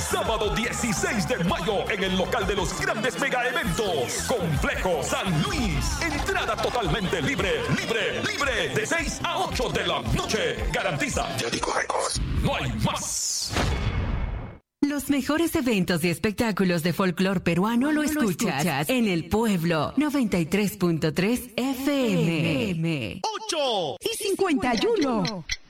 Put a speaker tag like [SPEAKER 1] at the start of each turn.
[SPEAKER 1] Sábado 16 de mayo en el local de los grandes mega eventos. Complejo San Luis. Entrada totalmente libre, de 6 a 8 de la noche. Garantiza Jericho Records. No hay más.
[SPEAKER 2] Los mejores eventos y espectáculos de folclor peruano lo escuchas en El Pueblo 93.3 FM.
[SPEAKER 3] 8:51.